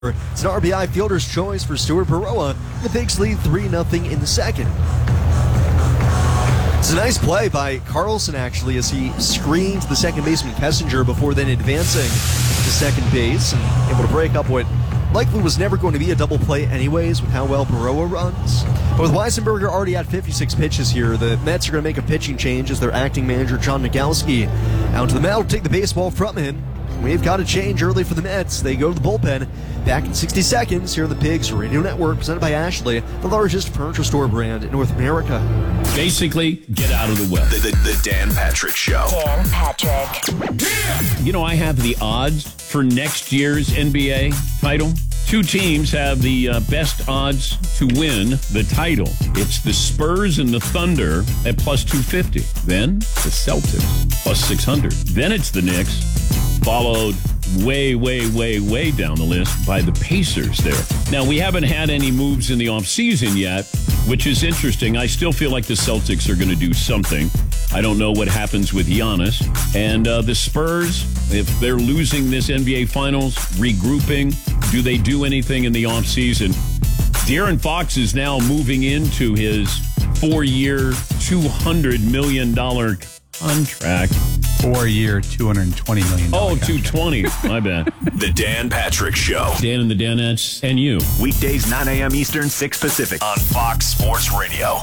It's an RBI fielder's choice for Stuart Baroa. The Pigs lead 3-0 in the second. It's a nice play by Carlson, actually, as he screened the second baseman Kessinger before then advancing to second base and able to break up what likely was never going to be a double play anyways with how well Baroa runs. But with Weisenberger already at 56 pitches here, the Mets are going to make a pitching change as their acting manager John Nagalski out to the mound to take the baseball from him. We've got a change early for the Mets. They go to the bullpen. Back in 60 seconds, here on the Pigs Radio Network, presented by Ashley, the largest furniture store brand in North America. Basically, get out of the way. The Dan Patrick Show. Dan Patrick. You know, I have the odds for next year's NBA title. Two teams have the best odds to win the title. It's the Spurs and the Thunder at plus 250. Then the Celtics, plus 600. Then it's the Knicks, followed way down the list by the Pacers there. Now, we haven't had any moves in the offseason yet, which is interesting. I still feel like the Celtics are going to do something. I don't know what happens with Giannis. And the Spurs, if they're losing this NBA Finals, regrouping, do they do anything in the offseason? De'Aaron Fox is now moving into his 4-year, $200 million contract. 4-year, $220 million. Oh, 220. My bad. The Dan Patrick Show. Dan and the Danettes and you. Weekdays, 9 a.m. Eastern, 6 Pacific on Fox Sports Radio.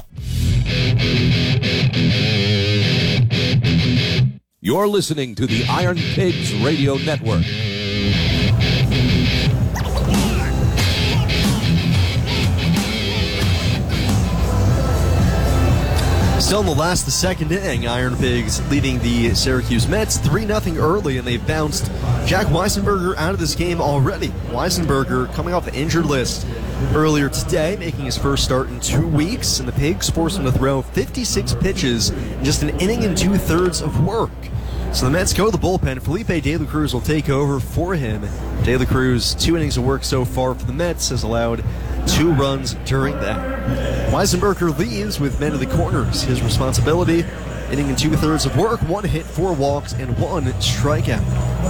You're listening to the Iron Pigs Radio Network. Still in the second inning, Iron Pigs leading the Syracuse Mets 3-0 early, and they've bounced Jack Weisenberger out of this game already. Weisenberger coming off the injured list earlier today, making his first start in 2 weeks, and the Pigs forced him to throw 56 pitches in just an inning and 2/3 of work. So the Mets go to the bullpen. Felipe De La Cruz will take over for him. De La Cruz, 2 innings of work so far for the Mets, has allowed 2 runs during that. Weisenberger leaves with men in the corners. His responsibility, inning and 2/3 of work, 1 hit, 4 walks, and 1 strikeout.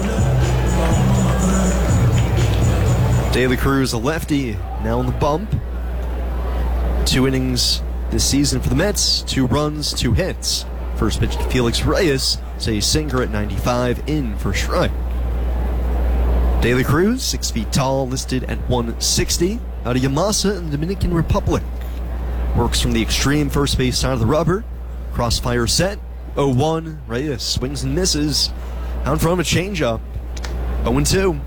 De La Cruz, a lefty, now on the bump. 2 innings this season for the Mets, 2 runs, 2 hits. First pitch to Felix Reyes, a sinker at 95, in for strike. De La Cruz, 6 feet tall, listed at 160, out of Yamasa in the Dominican Republic. Works from the extreme first base side of the rubber. Crossfire set, 0-1. Reyes swings and misses. Out in front of a changeup, 0-2.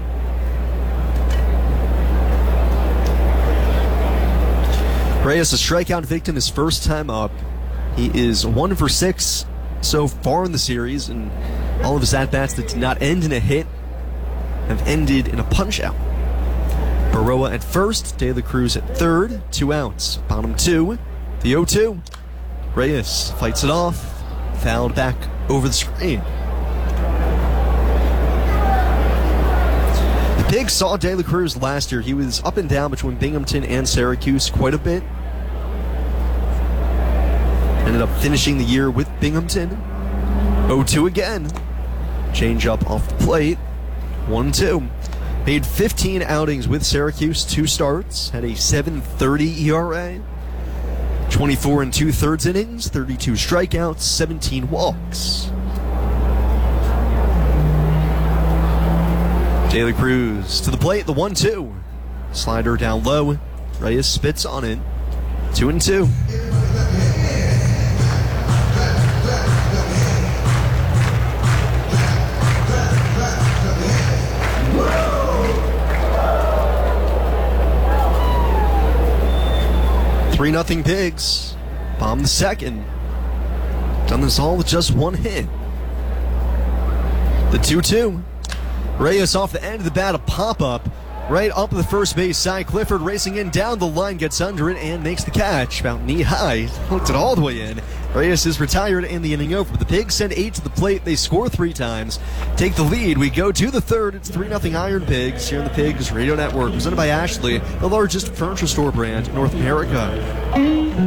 Reyes, a strikeout victim his first time up. He is 1 for 6 so far in the series, and all of his at-bats that did not end in a hit have ended in a punch-out. Baroa at first, De La Cruz at third, 2 outs. Bottom 2, the 0-2. Reyes fights it off, fouled back over the screen. The Pigs saw De La Cruz last year. He was up and down between Binghamton and Syracuse quite a bit. Ended up finishing the year with Binghamton. 0-2 again. Change up off the plate. 1-2. Made 15 outings with Syracuse, 2 starts. Had a 7.30 ERA. 24 and 2/3 innings, 32 strikeouts, 17 walks. De La Cruz to the plate, the 1-2. Slider down low. Reyes spits on it. 2-2. 3-0 Pigs. Bomb the second. Done this all with just 1 hit. The 2-2. Reyes off the end of the bat, a pop-up. Right up the first base side. Clifford racing in down the line, gets under it, and makes the catch. About knee-high. Hooked it all the way in. Reyes is retired and the inning over. The Pigs send 8 to the plate. They score 3 times. Take the lead. We go to the third. It's 3-0 Iron Pigs here on the Pigs Radio Network. Presented by Ashley, the largest furniture store brand in North America.